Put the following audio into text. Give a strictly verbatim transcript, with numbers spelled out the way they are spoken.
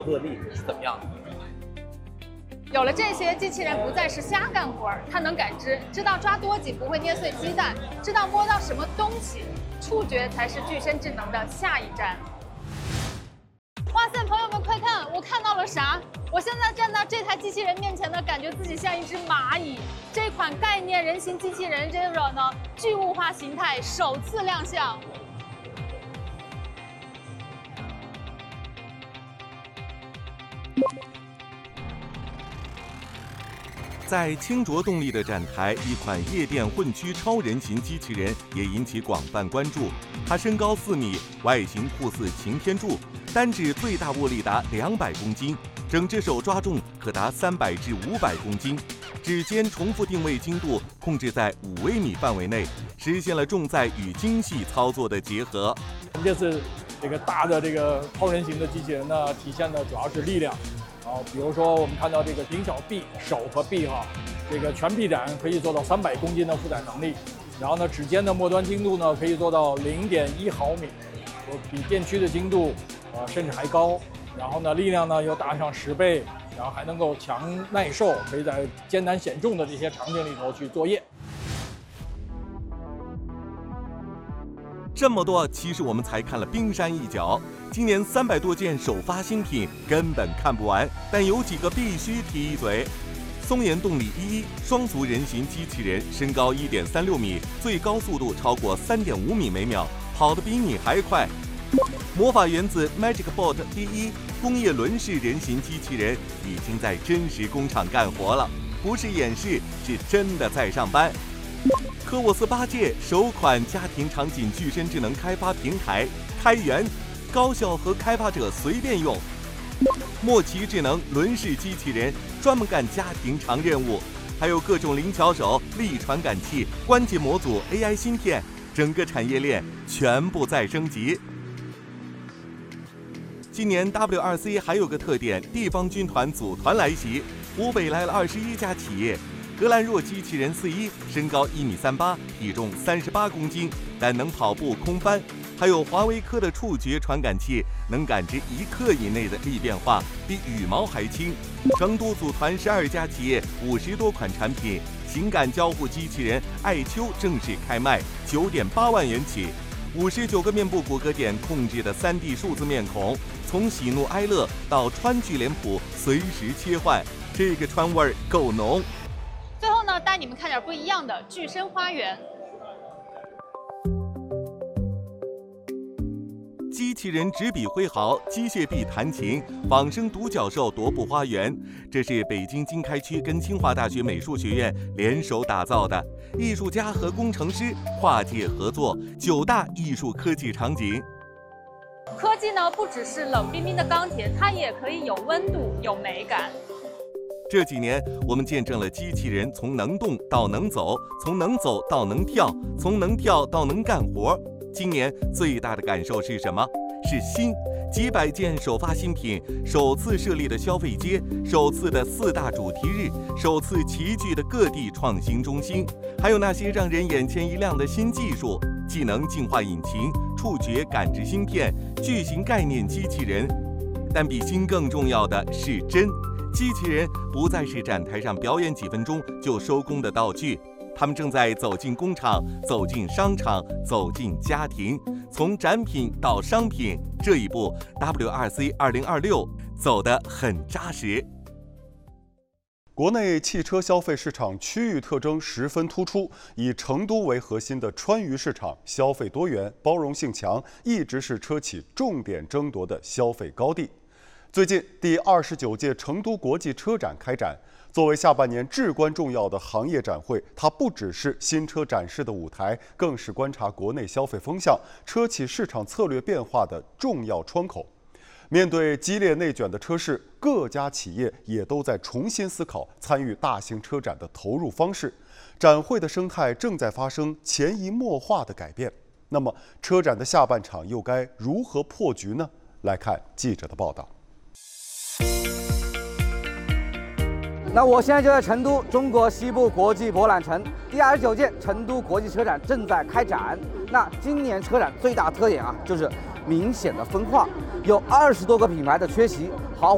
合力是怎么样的？ 有了这些，机器人不再是瞎干活儿，它能感知，知道抓多紧不会捏碎鸡蛋，知道摸到什么东西，触觉才是具身智能的下一站。哇塞，朋友们快看，我看到了啥？我现在站到这台机器人面前呢，感觉自己像一只蚂蚁。这款概念人形机器人 Zebra 呢，巨物化形态首次亮相。 在清浊动力的展台，一款夜店混驱超人形机器人也引起广泛关注。它身高四米，外形酷似擎天柱，单指最大握力达两百公斤，整只手抓重可达三百至五百公斤，指尖重复定位精度控制在五微米范围内，实现了重载与精细操作的结合。 这次这个大的这个超人形的机器人呢，体现的主要是力量。啊，比如说我们看到这个灵巧臂手和臂哈，这个全臂展可以做到三百公斤的负载能力，然后呢，指尖的末端精度呢可以做到零点一毫米，比电驱的精度啊甚至还高。然后呢，力量呢又达上十倍，然后还能够强耐受，可以在艰难险重的这些场景里头去作业。 这么多，其实我们才看了冰山一角。今年三百多件首发新品根本看不完，但有几个必须提一嘴。松岩动力一一双足人形机器人，身高一点三六米，最高速度超过三点五米每秒，跑得比你还快。魔法原子 Magic Bot 第一工业轮式人形机器人已经在真实工厂干活了，不是演示，是真的在上班。科沃斯八界首款家庭场景具身智能开发平台开源，高效和开发者随便用。莫奇智能轮式机器人专门干家庭常任务，还有各种灵巧手、力传感器、关节模组、A I 芯片，整个产业链全部在升级。今年 W 二 C 还有个特点，地方军团组团来袭，湖北来了二十一家企业。格兰若机器人四一身高一米三八，体重三十八公斤，但能跑步空翻。还有华为科的触觉传感器，能感知一克以内的力变化，比羽毛还轻。成都组团十二家企业，五十多款产品。情感交互机器人艾秋正式开卖，九点八万元起。五十九个面部骨骼点控制的三 D 数字面孔，从喜怒哀乐到川剧脸谱随时切换，这个川味儿够浓。 最后呢，带你们看点不一样的具身花园。 机器人执笔挥毫，机械臂弹琴，仿生独角兽踱步花园。这是北京经开区跟清华大学美术学院联手打造的，艺术家和工程师跨界合作，九大艺术科技场景。 科技呢，不只是冷冰冰的钢铁，它也可以有温度、有美感。 这几年，我们见证了机器人从能动到能走，从能走到能跳，从能跳到能干活。今年最大的感受是什么？是新，几百件首发新品，首次设立的消费街，首次的四大主题日，首次齐聚的各地创新中心，还有那些让人眼前一亮的新技术，技能进化引擎、触觉感知芯片、巨型概念机器人。但比新更重要的是真。机器人不再是展台上表演几分钟就收工的道具，他们正在走进工厂，走进商场，走进家庭，从展品到商品，这一步 W 二 C 二零二六走得很扎实。 国内汽车消费市场区域特征十分突出，以成都为核心的川渝市场消费多元、包容性强，一直是车企重点争夺的消费高地。最近，第二十九届成都国际车展开展。作为下半年至关重要的行业展会，它不只是新车展示的舞台，更是观察国内消费风向、车企市场策略变化的重要窗口。面对激烈内卷的车市，各家企业也都在重新思考参与大型车展的投入方式。展会的生态正在发生潜移默化的改变。那么，车展的下半场又该如何破局呢？来看记者的报道。 那我现在就在成都中国西部国际博览城，第二十九届成都国际车展正在开展。那今年车展最大特点啊，就是明显的分化，有二十多个品牌的缺席，豪华